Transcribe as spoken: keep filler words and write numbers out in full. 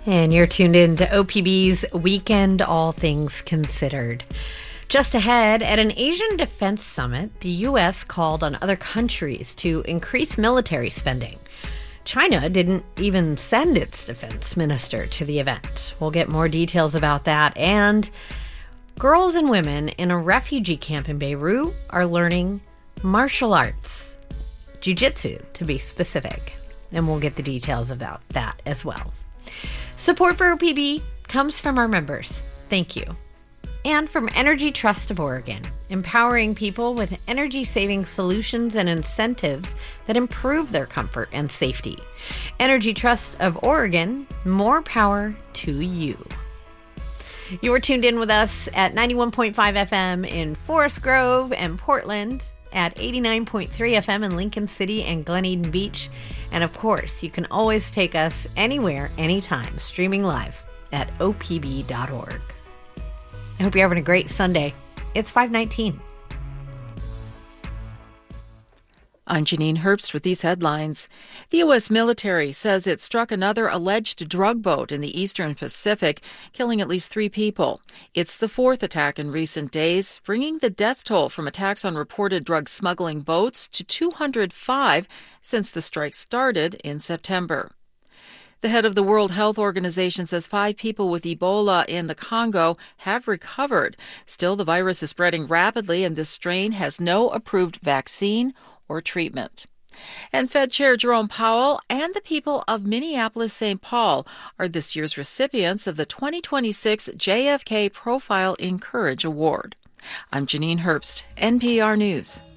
And you're tuned in to O P B's Weekend All Things Considered. Just ahead, at an Asian Defense Summit, the U S called on other countries to increase military spending. China didn't even send its defense minister to the event. We'll get more details about that. And girls and women in a refugee camp in Beirut are learning martial arts, jiu-jitsu to be specific. And we'll get the details about that as well. Support for O P B comes from our members. Thank you. And from Energy Trust of Oregon, empowering people with energy-saving solutions and incentives that improve their comfort and safety. Energy Trust of Oregon, more power to you. You are tuned in with us at ninety-one point five F M in Forest Grove and Portland, at eighty-nine point three F M in Lincoln City and Glen Eden Beach. And of course, you can always take us anywhere, anytime, streaming live at O P B dot org. I hope you're having a great Sunday. It's five nineteen. I'm Janine Herbst with these headlines. The U S military says it struck another alleged drug boat in the eastern Pacific, killing at least three people. It's the fourth attack in recent days, bringing the death toll from attacks on reported drug smuggling boats to two hundred five since the strike started in September. The head of the World Health Organization says five people with Ebola in the Congo have recovered. Still, the virus is spreading rapidly, and this strain has no approved vaccine or treatment. And Fed Chair Jerome Powell and the people of Minneapolis-Saint Paul are this year's recipients of the twenty twenty-six J F K Profile in Courage Award. I'm Janine Herbst, N P R News.